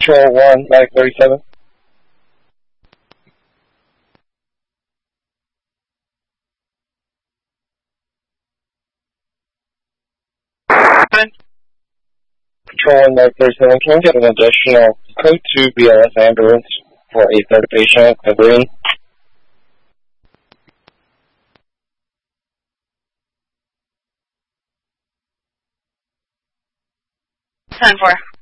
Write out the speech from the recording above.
Control 1, Medic 37. Control 1, Medic 37. Can we get an additional Code 2 BLS ambulance for a third patient at Green? 10-4.